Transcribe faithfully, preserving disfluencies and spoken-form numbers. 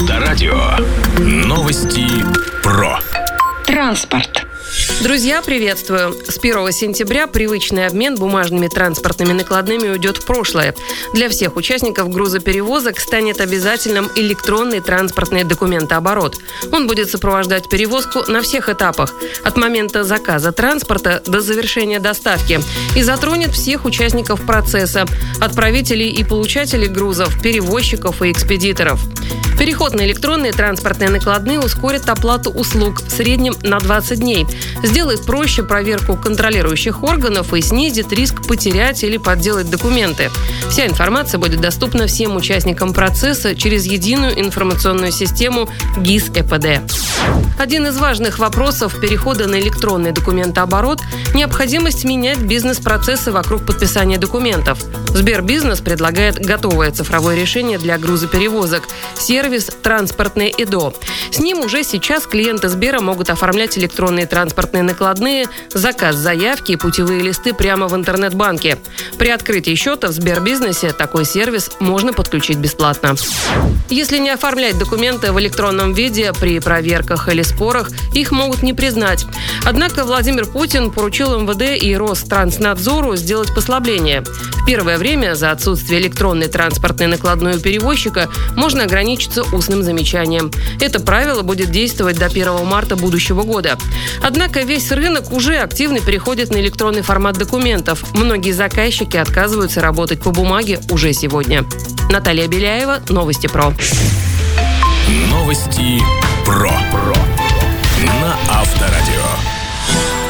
Авторадио. Новости про транспорт. Друзья, приветствую! С первого сентября привычный обмен бумажными транспортными накладными уйдет в прошлое. Для всех участников грузоперевозок станет обязательным электронный транспортный документооборот. Он будет сопровождать перевозку на всех этапах, от момента заказа транспорта до завершения доставки, и затронет всех участников процесса – отправителей и получателей грузов, перевозчиков и экспедиторов. Переход на электронные транспортные накладные ускорит оплату услуг в среднем на двадцать дней, сделает проще проверку контролирующих органов и снизит риск потерять или подделать документы. Вся информация будет доступна всем участникам процесса через единую информационную систему ГИС-ЭПД. Один из важных вопросов перехода на электронный документооборот – необходимость менять бизнес-процессы вокруг подписания документов. Сбербизнес предлагает готовое цифровое решение для грузоперевозок – сервис «Транспортное ИДО». С ним уже сейчас клиенты Сбера могут оформлять электронные транспортные накладные, заказ заявки и путевые листы прямо в интернет-банке. При открытии счета в Сбербизнесе такой сервис можно подключить бесплатно. Если не оформлять документы в электронном виде, при проверках или спорах их могут не признать. Однако Владимир Путин поручил МВД и Ространснадзору сделать послабление. В первое время за отсутствие электронной транспортной накладной у перевозчика можно ограничиться устным замечанием. Это правило будет действовать до первого марта будущего года. Однако весь рынок уже активно переходит на электронный формат документов. Многие заказчики отказываются работать по бумаге уже сегодня. Наталья Беляева, Новости про. Новости про. На Авторадио.